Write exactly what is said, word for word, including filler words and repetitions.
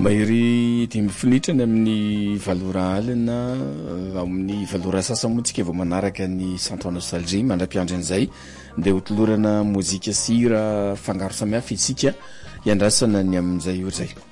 Mahery dimy finitrany amin'ny valora alina amin'ny valora sasamotsika vao manaraka ny centre nostalgie mandra-piandro an'izay dia hotolorana mozika sira fangaro samihafa isika iandrasana ny amin'izay io zay.